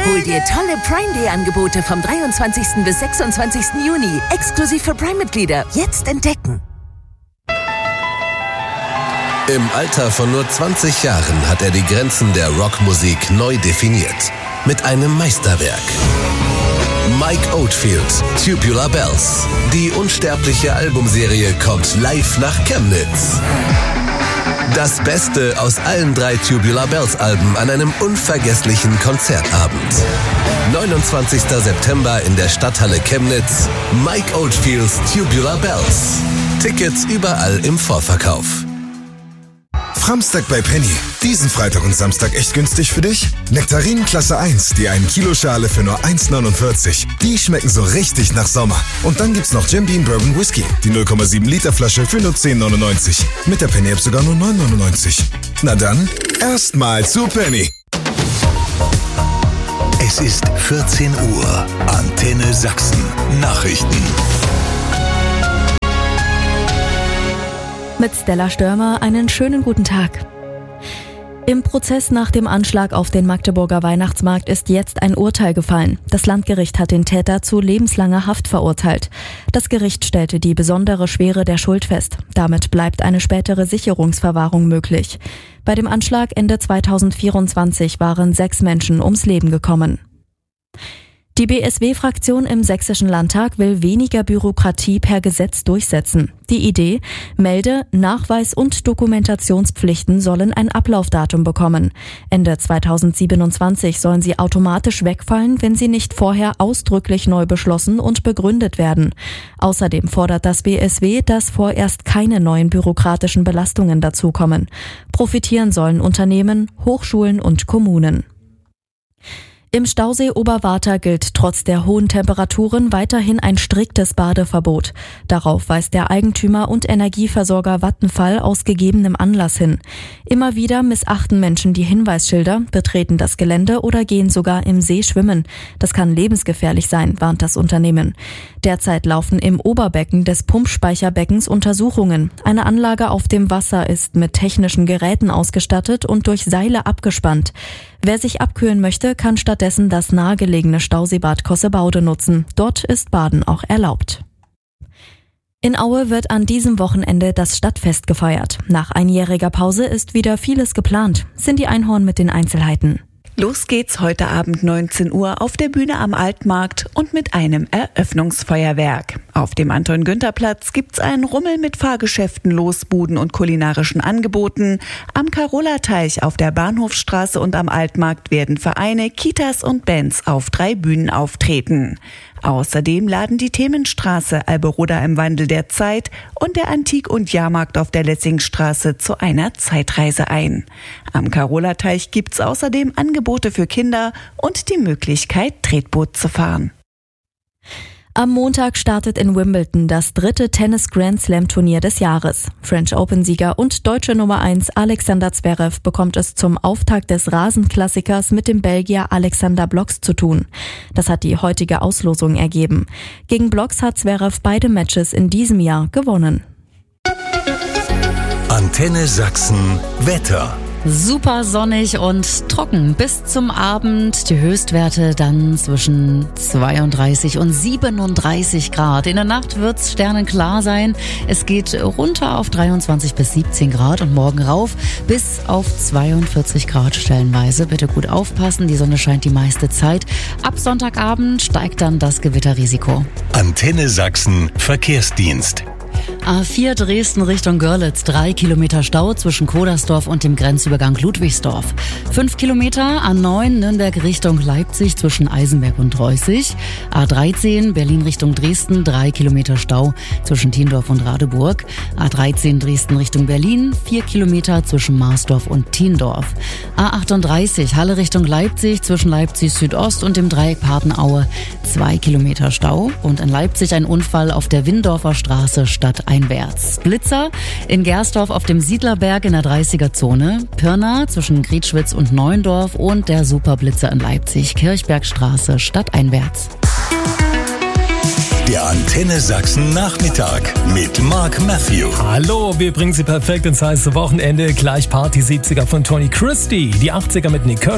Hol dir tolle Prime Day Angebote vom 23. bis 26. Juni. Exklusiv für Prime-Mitglieder. Jetzt entdecken. Im Alter von nur 20 Jahren hat er die Grenzen der Rockmusik neu definiert. Mit einem Meisterwerk. Mike Oldfield, Tubular Bells. Die unsterbliche Albumserie kommt live nach Chemnitz. Das Beste aus allen 3 Tubular Bells Alben an einem unvergesslichen Konzertabend. 29. September in der Stadthalle Chemnitz. Mike Oldfields Tubular Bells. Tickets überall im Vorverkauf. Framstag bei Penny. Diesen Freitag und Samstag echt günstig für dich? Nektarinen Klasse 1, die 1 Kilo Schale für nur 1,49. Die schmecken so richtig nach Sommer. Und dann gibt's noch Jim Beam Bourbon Whisky, die 0,7 Liter Flasche für nur 10,99. Mit der Penny App sogar nur 9,99. Na dann, erstmal zu Penny. Es ist 14 Uhr. Antenne Sachsen. Nachrichten. Mit Stella Störmer einen schönen guten Tag. Im Prozess nach dem Anschlag auf den Magdeburger Weihnachtsmarkt ist jetzt ein Urteil gefallen. Das Landgericht hat den Täter zu lebenslanger Haft verurteilt. Das Gericht stellte die besondere Schwere der Schuld fest. Damit bleibt eine spätere Sicherungsverwahrung möglich. Bei dem Anschlag Ende 2024 waren 6 Menschen ums Leben gekommen. Die BSW-Fraktion im Sächsischen Landtag will weniger Bürokratie per Gesetz durchsetzen. Die Idee: Melde-, Nachweis- und Dokumentationspflichten sollen ein Ablaufdatum bekommen. Ende 2027 sollen sie automatisch wegfallen, wenn sie nicht vorher ausdrücklich neu beschlossen und begründet werden. Außerdem fordert das BSW, dass vorerst keine neuen bürokratischen Belastungen dazukommen. Profitieren sollen Unternehmen, Hochschulen und Kommunen. Im Stausee Oberwarta gilt trotz der hohen Temperaturen weiterhin ein striktes Badeverbot. Darauf weist der Eigentümer und Energieversorger Vattenfall aus gegebenem Anlass hin. Immer wieder missachten Menschen die Hinweisschilder, betreten das Gelände oder gehen sogar im See schwimmen. Das kann lebensgefährlich sein, warnt das Unternehmen. Derzeit laufen im Oberbecken des Pumpspeicherbeckens Untersuchungen. Eine Anlage auf dem Wasser ist mit technischen Geräten ausgestattet und durch Seile abgespannt. Wer sich abkühlen möchte, kann stattdessen das nahegelegene Stauseebad Kossebaude nutzen. Dort ist Baden auch erlaubt. In Aue wird an diesem Wochenende das Stadtfest gefeiert. Nach einjähriger Pause ist wieder vieles geplant. Cindy Einhorn mit den Einzelheiten. Los geht's heute Abend 19 Uhr auf der Bühne am Altmarkt und mit einem Eröffnungsfeuerwerk. Auf dem Anton-Günther-Platz gibt's einen Rummel mit Fahrgeschäften, Losbuden und kulinarischen Angeboten. Am Carola-Teich auf der Bahnhofstraße und am Altmarkt werden Vereine, Kitas und Bands auf 3 Bühnen auftreten. Außerdem laden die Themenstraße Alberoda im Wandel der Zeit und der Antik- und Jahrmarkt auf der Lessingstraße zu einer Zeitreise ein. Am Carola-Teich gibt's außerdem Angebote für Kinder und die Möglichkeit, Tretboot zu fahren. Am Montag startet in Wimbledon das 3. Tennis-Grand-Slam-Turnier des Jahres. French Open-Sieger und deutsche Nummer 1 Alexander Zverev bekommt es zum Auftakt des Rasenklassikers mit dem Belgier Alexander Blocks zu tun. Das hat die heutige Auslosung ergeben. Gegen Blocks hat Zverev beide Matches in diesem Jahr gewonnen. Antenne Sachsen Wetter. Super sonnig und trocken bis zum Abend. Die Höchstwerte dann zwischen 32 und 37 Grad. In der Nacht wird's sternenklar sein. Es geht runter auf 23 bis 17 Grad und morgen rauf bis auf 42 Grad stellenweise. Bitte gut aufpassen, die Sonne scheint die meiste Zeit. Ab Sonntagabend steigt dann das Gewitterrisiko. Antenne Sachsen Verkehrsdienst. A4 Dresden Richtung Görlitz, 3 Kilometer Stau zwischen Kodersdorf und dem Grenzübergang Ludwigsdorf. 5 Kilometer A9 Nürnberg Richtung Leipzig zwischen Eisenberg und Reußig. A13 Berlin Richtung Dresden, 3 Kilometer Stau zwischen Tiendorf und Radeburg. A13 Dresden Richtung Berlin, 4 Kilometer zwischen Marsdorf und Tiendorf. A38 Halle Richtung Leipzig zwischen Leipzig Südost und dem Dreieck Patenaue, 2 Kilometer Stau. Und in Leipzig ein Unfall auf der Windorfer Straße stadteinwärts. Blitzer in Gersdorf auf dem Siedlerberg in der 30er-Zone. Pirna zwischen Grietschwitz und Neuendorf und der Superblitzer in Leipzig, Kirchbergstraße stadteinwärts. Der Antenne Sachsen Nachmittag mit Mark Matthew. Hallo, wir bringen Sie perfekt ins heiße Wochenende. Gleich Party 70er von Tony Christie, die 80er mit Nick Kirsch.